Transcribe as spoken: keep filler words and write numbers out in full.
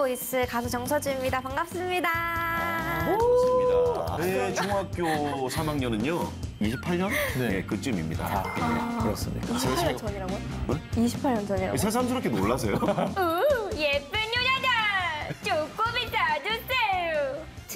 보이스 가수 정서주입니다. 반갑습니다. 그렇습니다. 네, 중학교 삼 학년은요, 이십팔 년? 네. 네, 그쯤입니다. 아, 그렇습니까? 이십팔 년 전이라고요? 네? 이십팔 년 전이라고요? 새삼스럽게 놀라세요? 우, 예쁘니?